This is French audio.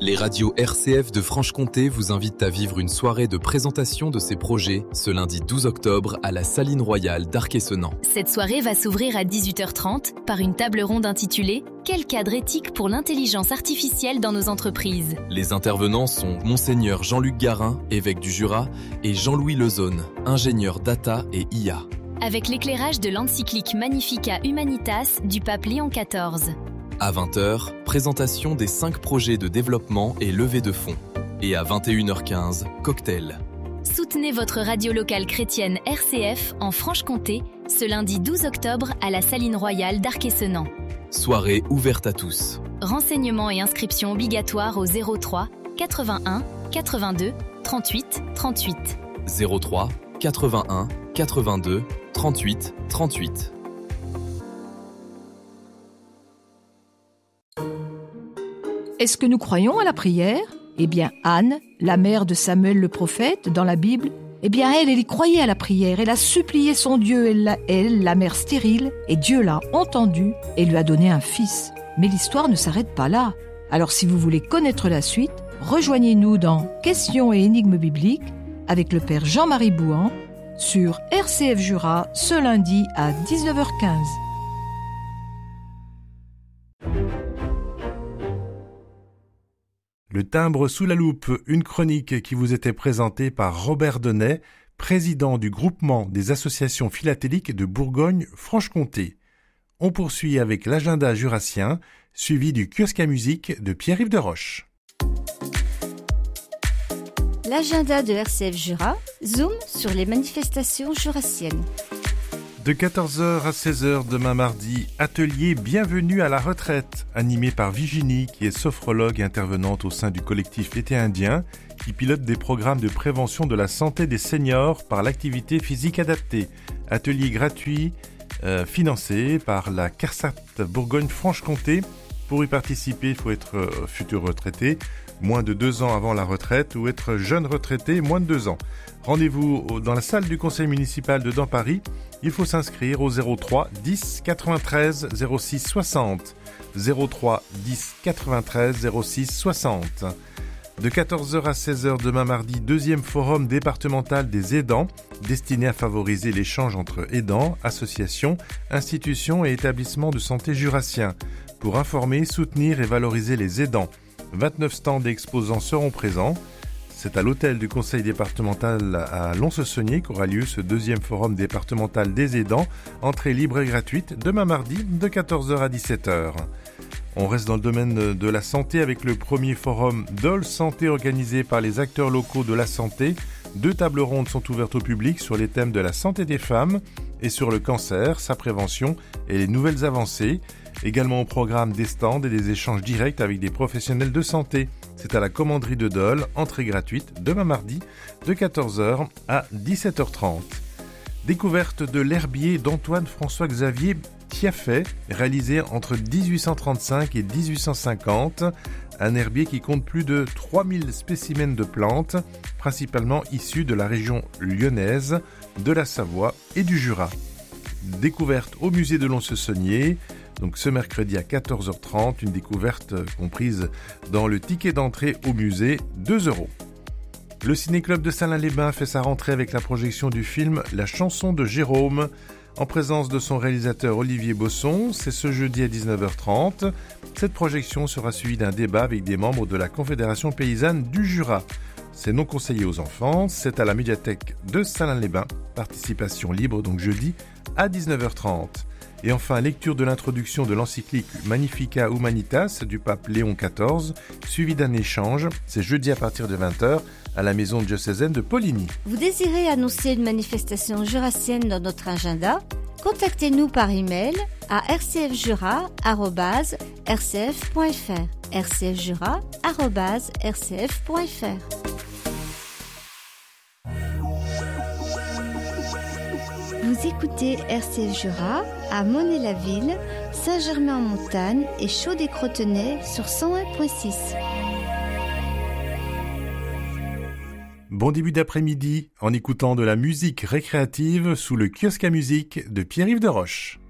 Les radios RCF de Franche-Comté vous invitent à vivre une soirée de présentation de ces projets ce lundi 12 octobre à la Saline Royale d'Arc-et-Senans. Cette soirée va s'ouvrir à 18h30 par une table ronde intitulée « Quel cadre éthique pour l'intelligence artificielle dans nos entreprises ?» Les intervenants sont Monseigneur Jean-Luc Garin, évêque du Jura, et Jean-Louis Lezone, ingénieur data et IA. Avec l'éclairage de l'encyclique Magnificat Humanitas du pape Léon XIV. À 20h, présentation des 5 projets de développement et levée de fonds. Et à 21h15, cocktail. Soutenez votre radio locale chrétienne RCF en Franche-Comté ce lundi 12 octobre à la Saline Royale d'Arc-et-Senans. Soirée ouverte à tous. Renseignements et inscriptions obligatoires au 03 81 82 38 38. 03 81 82 38 38. Est-ce que nous croyons à la prière ? Eh bien, Anne, la mère de Samuel le prophète dans la Bible, elle y croyait à la prière. Elle a supplié son Dieu, elle, la mère stérile, et Dieu l'a entendue et lui a donné un fils. Mais l'histoire ne s'arrête pas là. Alors si vous voulez connaître la suite, rejoignez-nous dans Questions et énigmes bibliques avec le père Jean-Marie Bouhan sur RCF Jura ce lundi à 19h15. Le timbre sous la loupe, une chronique qui vous était présentée par Robert Denay, président du groupement des associations philatéliques de Bourgogne-Franche-Comté. On poursuit avec l'agenda jurassien, suivi du kiosque à musique de Pierre-Yves Deroche. L'agenda de RCF Jura zoome sur les manifestations jurassiennes. De 14h à 16h demain mardi, atelier Bienvenue à la retraite, animé par Virginie, qui est sophrologue et intervenante au sein du collectif Été Indien, qui pilote des programmes de prévention de la santé des seniors par l'activité physique adaptée. Atelier gratuit, financé par la CARSAT Bourgogne-Franche-Comté. Pour y participer, il faut être futur retraité, moins de 2 ans avant la retraite, ou être jeune retraité, moins de 2 ans. Rendez-vous dans la salle du conseil municipal de Paris. Il faut s'inscrire au 03 10 93 06 60. 03 10 93 06 60. De 14h à 16h demain mardi, 2e forum départemental des aidants, destiné à favoriser l'échange entre aidants, associations, institutions et établissements de santé jurassiens, pour informer, soutenir et valoriser les aidants. 29 stands d'exposants seront présents. C'est à l'hôtel du conseil départemental à Lons-le-Saunier qu'aura lieu ce 2e forum départemental des aidants, entrée libre et gratuite, demain mardi de 14h à 17h. On reste dans le domaine de la santé avec le premier forum DOL Santé organisé par les acteurs locaux de la santé. 2 tables rondes sont ouvertes au public sur les thèmes de la santé des femmes et sur le cancer, sa prévention et les nouvelles avancées. Également au programme des stands et des échanges directs avec des professionnels de santé. C'est à la commanderie de Dole, entrée gratuite, demain mardi, de 14h à 17h30. Découverte de l'herbier d'Antoine François-Xavier Thiaffet, réalisé entre 1835 et 1850. Un herbier qui compte plus de 3000 spécimens de plantes, principalement issus de la région lyonnaise, de la Savoie et du Jura. Découverte au musée de Lons-le-Saunier. Donc ce mercredi à 14h30, une découverte comprise dans le ticket d'entrée au musée, 2 €. Le Ciné-Club de Salins-les-Bains fait sa rentrée avec la projection du film La chanson de Jérôme, en présence de son réalisateur Olivier Bosson. C'est ce jeudi à 19h30. Cette projection sera suivie d'un débat avec des membres de la Confédération paysanne du Jura. C'est non conseillé aux enfants, c'est à la médiathèque de Salins-les-Bains. Participation libre donc jeudi à 19h30. Et enfin, lecture de l'introduction de l'encyclique Magnificat Humanitas du pape Léon XIV, suivi d'un échange. C'est jeudi à partir de 20h à la maison diocésaine de Poligny. Vous désirez annoncer une manifestation jurassienne dans notre agenda ? Contactez-nous par email à rcfjura@rcf.fr. rcfjura@rcf.fr. Vous écoutez RCF Jura à Monet-la-Ville, Saint-Germain-en-Montagne et Chaudet-Crotenay sur 101.6. Bon début d'après-midi en écoutant de la musique récréative sous le kiosque à musique de Pierre-Yves Deroche.